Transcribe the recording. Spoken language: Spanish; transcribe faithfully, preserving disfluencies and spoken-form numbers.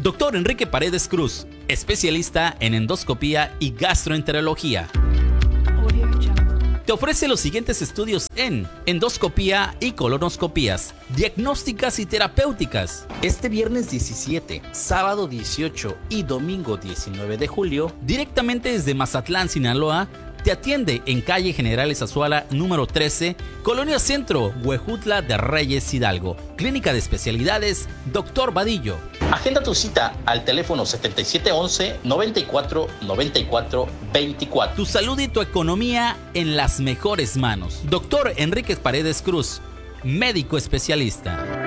Doctor Enrique Paredes Cruz, especialista en endoscopía y gastroenterología. Te ofrece los siguientes estudios en endoscopía y colonoscopías, diagnósticas y terapéuticas. Este viernes diecisiete, sábado dieciocho y domingo diecinueve de julio, directamente desde Mazatlán, Sinaloa, te atiende en calle Generales Azuala número trece, Colonia Centro, Huejutla de Reyes, Hidalgo. Clínica de Especialidades, Doctor Vadillo. Agenda tu cita al teléfono setenta y siete once, noventa y cuatro, noventa y cuatro, veinticuatro. Tu salud y tu economía en las mejores manos. Doctor Enrique Paredes Cruz, médico especialista.